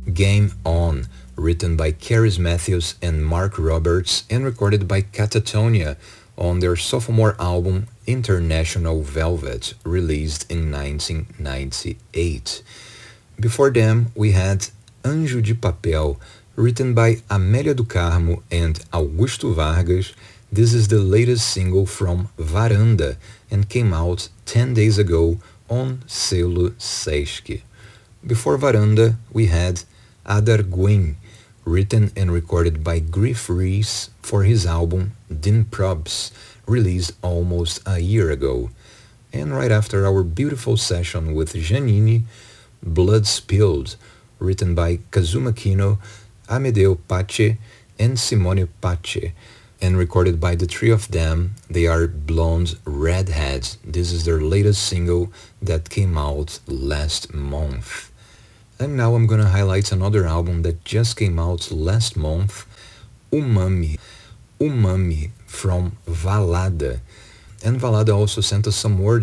Game On, written by Caris Matthews and Mark Roberts and recorded by Catatonia on their sophomore album International Velvet, released in 1998. Before them, we had Anjo de Papel, written by Amélia do Carmo and Augusto Vargas. This is the latest single from Varanda and came out 10 days ago on Selo Sesc. Before Varanda, we had Adarguin, written and recorded by Griff Rhys for his album Din Probs, released almost a year ago. And right after our beautiful session with Janine, Blood Spilled, written by Kazuma Kino, Amedeo Pace, and Simone Pace, and recorded by the three of them. They are Blonde Redheads. This is their latest single that came out last month. And now I'm gonna highlight another album that just came out last month, Umami. Umami from Valada. And Valada also sent us some more